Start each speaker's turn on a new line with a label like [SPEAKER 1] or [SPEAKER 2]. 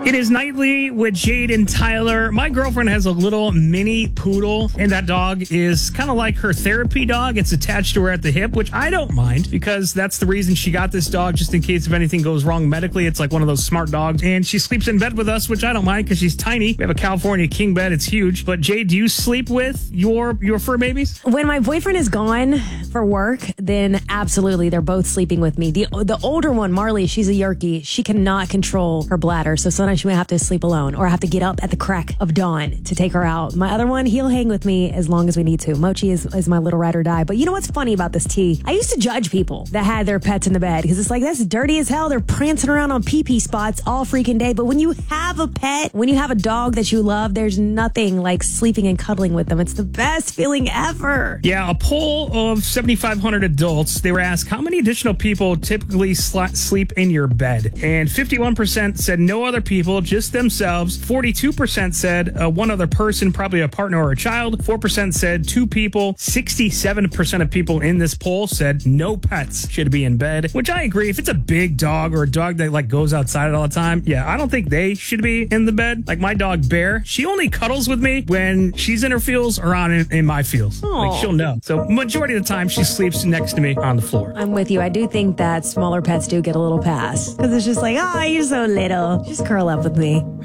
[SPEAKER 1] It is Nightly with Jade and Tyler. My girlfriend has a little mini poodle, and that dog is kind of like her therapy dog. It's attached to her at the hip, which I don't mind because that's the reason she got this dog, just in case if anything goes wrong medically. It's like one of those smart dogs, and she sleeps in bed with us, which I don't mind because she's tiny. We have a California king bed. It's huge. But Jade, do you sleep with your fur babies?
[SPEAKER 2] When my boyfriend is gone for work, then absolutely, they're both sleeping with me. The older one, Marley, she's a Yorkie. She cannot control her bladder, so sometimes she may have to sleep alone or have to get up at the crack of dawn to take her out. My other one, he'll hang with me as long as we need to. Mochi is my little ride or die. But you know what's funny about this, T? I used to judge people that had their pets in the bed because it's like, that's dirty as hell. They're prancing around on pee-pee spots all freaking day. But when you have a pet, when you have a dog that you love, there's nothing like sleeping and cuddling with them. It's the best feeling ever.
[SPEAKER 1] Yeah, a poll of 7,500 adults, they were asked how many additional people typically sleep in your bed. And 51% said no other people, just themselves. 42% said one other person, probably a partner or a child. 4% said two people. 67% of people in this poll said no pets should be in bed, which I agree. If it's a big dog or a dog that like goes outside all the time, yeah, I don't think they should be in the bed. Like my dog Bear, she only cuddles with me when she's in her feels or in my feels.
[SPEAKER 2] Aww.
[SPEAKER 1] Like she'll know. So majority of the time she sleeps next to me on the floor.
[SPEAKER 2] I'm with you. I do think that smaller pets do get a little pass because it's just like, oh, you're so little. Just curl up with me.